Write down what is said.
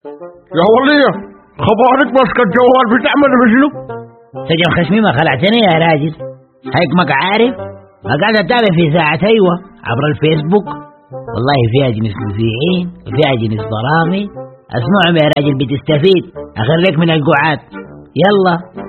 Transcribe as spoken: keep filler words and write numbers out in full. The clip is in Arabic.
يا ولية خبرك ماسك الجوال بتعمل بشنو؟ سجل خشمي ما خلعتني يا راجل. حكمك عارف ما قاعد اتابع في ساعة ايوه عبر الفيسبوك، والله فيها جنس مذيعين وفيها جنس برامج. اسمعهم يا راجل بتستفيد، اخليك من القعاد. يلا